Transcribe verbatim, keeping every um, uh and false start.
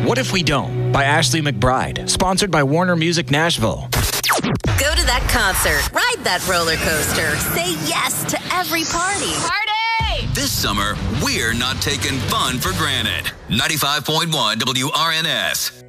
What If We Don't by Ashley McBride, sponsored by Warner Music Nashville. Go to that concert, ride that roller coaster, say yes to every party. Party! This summer, we're not taking fun for granted. ninety-five point one W R N S.